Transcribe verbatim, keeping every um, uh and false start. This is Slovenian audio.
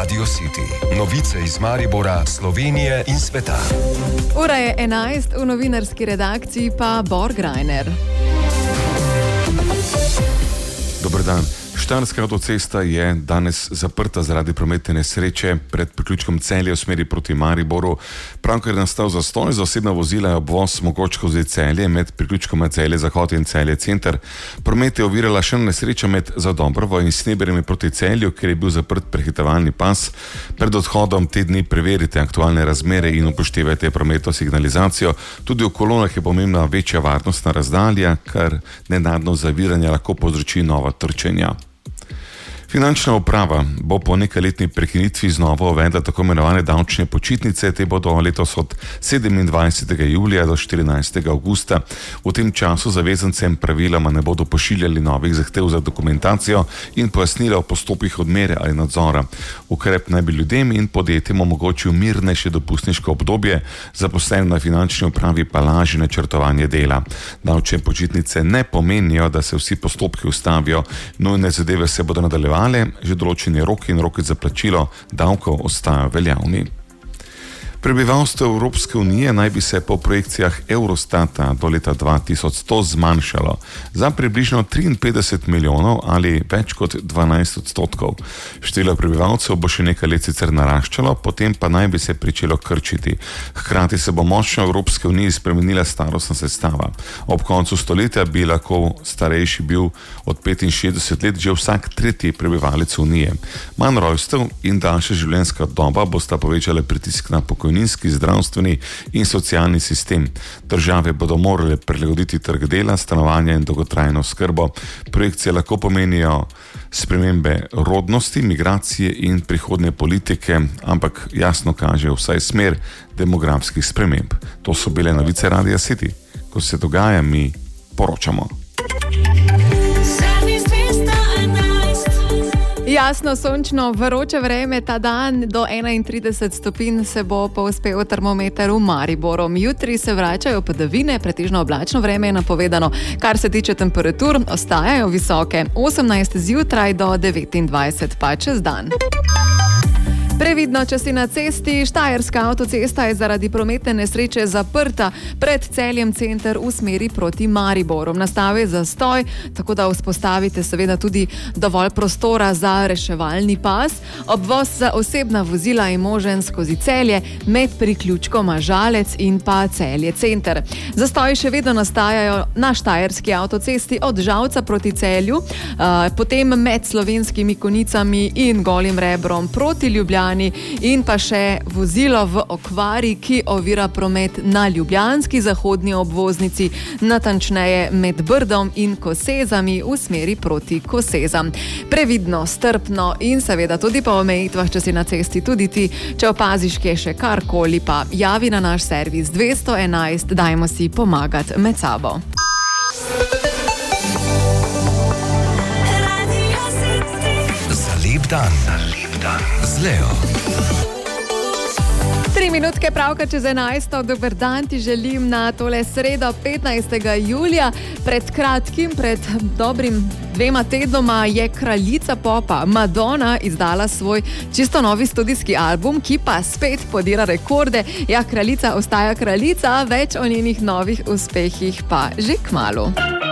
Radio City. Novice iz Maribora, Slovenije in sveta. Ura je enajst, v novinarski redakciji pa Bor Grajner. Dober dan. Štajerska avtocesta je danes zaprta zaradi prometne nesreče pred priključkom Celje v smeri proti Mariboru. Pravkar je nastal zastoj za osebna vozila je obvoz mogoč skozi Celje med priključkoma Celje Zahod in Celje Center. Promet je ovirala še nesreča med Zadobrovo in Sneberjem proti Celju, kjer je bil zaprt prehitevalni pas. Pred odhodom te dni preverite aktualne razmere in upoštevajte prometno signalizacijo. Tudi v kolonah je pomembna večja varnostna razdalja, kar nenadno zaviranje lahko povzroči nova trčenja. Finančna uprava bo po nekajletni prekinitvi znova uvedla tako imenovane davčne počitnice. Te bodo letos od sedemindvajsetega julija do štirinajstega avgusta. V tem času zavezancem praviloma ne bodo pošiljali novih zahtev za dokumentacijo in pojasnila o postopkih odmere ali nadzora. Ukrep naj bi ljudem in podjetjem omogočil mirnejše dopustniško obdobje, zaposlenim na finančni upravi pa lažje načrtovanje dela. Davčne počitnice ne pomenijo, da se vsi postopki ustavijo, nujne zadeve se bodo nadaljevale. Že določeni roki in roki za plačilo davkov ostajajo veljavni. Prebivalstvo Evropske unije naj bi se po projekcijah Eurostata do leta dva tisoč sto zmanjšalo za približno triinpetdeset milijonov ali več kot dvanajst odstotkov. Število prebivalcev bo še nekaj let sicer naraščalo, potem pa naj bi se pričelo krčiti. Hkrati se bo močno v Evropske uniji spremenila starostna sestava. Ob koncu stoletja bi lahko starejši bil od petinšestdeset let že vsak tretji prebivalec Unije. Manj rojstev in daljša življenjska doba bosta povečale pritisk na pokojninski, zdravstveni in socialni sistem. Države bodo morale prilagoditi trg dela, stanovanja in dolgotrajno oskrbo. Projekcije lahko pomenijo spremembe rodnosti, migracije in prihodnje politike, ampak jasno kaže vsaj smer demografskih sprememb. To so bile novice Radia City. Ko se dogaja, mi poročamo. Jasno, sončno, vroče vreme ta dan, do enaintrideset stopinj se bo povzpel termometer v Mariboru. Jutri se vračajo padavine, pretežno oblačno vreme je napovedano. Kar se tiče temperatur, ostajajo visoke, osemnajst zjutraj do devetindvajset pa čez dan. Previdno, če si na cesti. Štajerska avtocesta je zaradi prometne nesreče zaprta pred Celjem Center v smeri proti Mariboru. Nastal je zastoj, tako da vzpostavite seveda tudi dovolj prostora za reševalni pas. Obvoz za osebna vozila je možen skozi Celje med priključkoma Žalec in pa Celje Center. Zastoji še vedno nastajajo na štajerski avtocesti od Žalca proti Celju, potem med Slovenskimi Konicami in Golim Rebrom proti Ljubljani in pa še vozilo v okvari, ki ovira promet na ljubljanski zahodni obvoznici, natančneje med Brdom in Kosezami v smeri proti Kosezam. Previdno, strpno in seveda tudi po omejitvah, če si na cesti tudi ti, če opaziš kje še karkoli, pa javi na naš servis dvesto enajst, dajmo si pomagati med sabo. Za lep dan. Z Leo. Tri minutke pravka čez enajsto, dober dan ti želim na tole sredo petnajstega julija. Pred kratkim, pred dobrim dvema tednoma je kraljica popa Madonna izdala svoj čisto novi studijski album, ki pa spet podira rekorde. Ja, kraljica ostaja kraljica, več o njenih novih uspehih pa že kmalu.